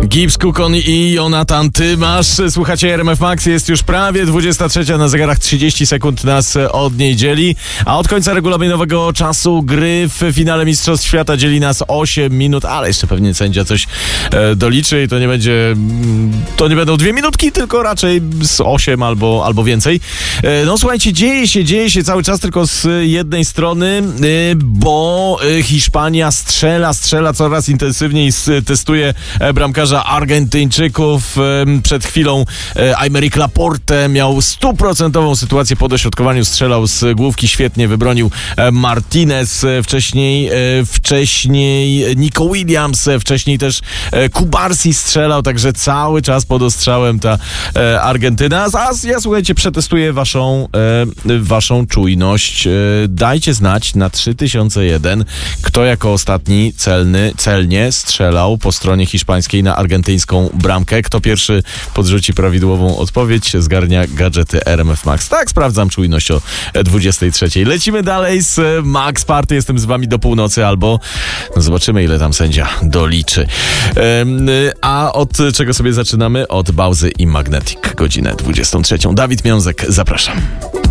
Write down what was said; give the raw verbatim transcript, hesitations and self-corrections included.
Gibbs, Kukon i Jonathan Tymasz. Słuchacie R M F Max, jest już prawie dwudziesta trzecia, na zegarach trzydzieści sekund nas od niej dzieli, a od końca regulaminowego czasu gry w finale Mistrzostw Świata dzieli nas osiem minut, ale jeszcze pewnie sędzia coś e, doliczy i to nie będzie, to nie będą dwie minutki, tylko raczej z osiem albo, albo więcej. E, no słuchajcie, dzieje się, dzieje się cały czas, tylko z jednej strony, e, bo Hiszpania strzela, strzela coraz intensywniej, testuje bramkarza Argentyńczyków. Przed chwilą Aymeric Laporte miał stuprocentową sytuację po dośrodkowaniu, strzelał z główki, świetnie wybronił Martinez, wcześniej wcześniej Nico Williams, wcześniej też Kubarsi strzelał, także cały czas pod ostrzałem ta Argentyna. A ja, słuchajcie, przetestuję waszą, waszą czujność. Dajcie znać na trzy tysiące jeden, kto jako ostatni celny, celnie strzelał po stronie hiszpańskiej na argentyńską bramkę. Kto pierwszy podrzuci prawidłową odpowiedź, zgarnia gadżety R M F Max. Tak, sprawdzam czujność o dwudziestej trzeciej. Lecimy dalej z Max Party. Jestem z wami do północy, albo no zobaczymy, ile tam sędzia doliczy. A od czego sobie zaczynamy? Od Bałzy i Magnetic. Godzinę dwudziestą trzecią. Dawid Miązek, zapraszam.